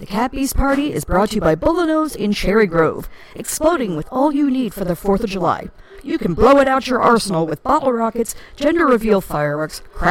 The Cat Beast Party is brought to you by Bullnose in Cherry Grove, exploding with all you need for the 4th of July. You can blow it out your arsenal with bottle rockets, gender reveal fireworks,